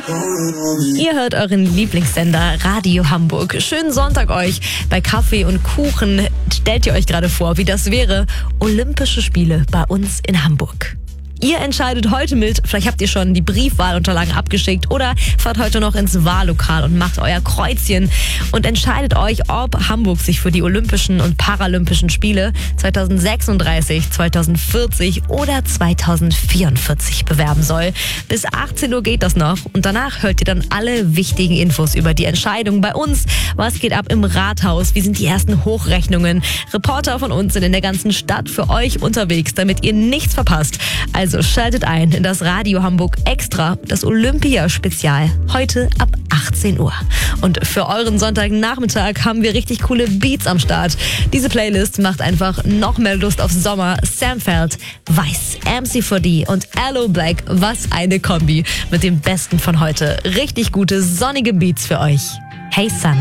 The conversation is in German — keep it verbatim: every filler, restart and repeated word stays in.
Ihr hört euren Lieblingssender Radio Hamburg. Schönen Sonntag euch. Bei Kaffee und Kuchen stellt ihr euch gerade vor, wie das wäre. Olympische Spiele bei uns in Hamburg. Ihr entscheidet heute mit, vielleicht habt ihr schon die Briefwahlunterlagen abgeschickt oder fahrt heute noch ins Wahllokal und macht euer Kreuzchen und entscheidet euch, ob Hamburg sich für die Olympischen und Paralympischen Spiele zweitausendsechsunddreißig, zweitausendvierzig oder zweitausendvierundvierzig bewerben soll. Bis achtzehn Uhr geht das noch und danach hört ihr dann alle wichtigen Infos über die Entscheidung bei uns. Was geht ab im Rathaus? Wie sind die ersten Hochrechnungen? Reporter von uns sind in der ganzen Stadt für euch unterwegs, damit ihr nichts verpasst. Also Also schaltet ein in das Radio Hamburg Extra, das Olympia-Spezial, heute ab achtzehn Uhr. Und für euren Sonntagnachmittag haben wir richtig coole Beats am Start. Diese Playlist macht einfach noch mehr Lust auf Sommer. Sam Feld, Weiß, M C vier D und Aloe Black, was eine Kombi mit dem Besten von heute. Richtig gute, sonnige Beats für euch. Hey Sun.